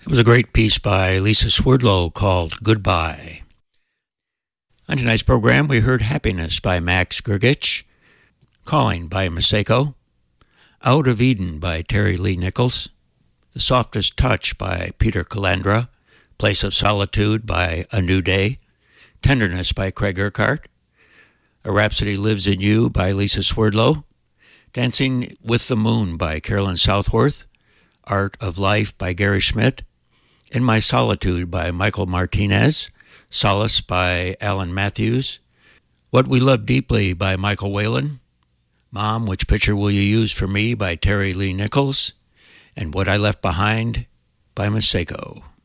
It was a great piece by Lisa Swerdlow called Goodbye. On tonight's program, we heard Happiness by Max Grgich, Calling by Masako, Out of Eden by Terry Lee Nichols, The Softest Touch by Peter Calandra, Place of Solitude by A New Day, Tenderness by Craig Urquhart, A Rhapsody Lives in You by Lisa Swerdlow, Dancing with the Moon by Carolyn Southworth, Art of Life by Gary Schmidt, In My Solitude by Michael Martinez, Solace by Alan Matthews, What We Love Deeply by Michael Whalen, Mom, Which Picture Will You Use for Me by Terry Lee Nichols, and What I Left Behind by Masako.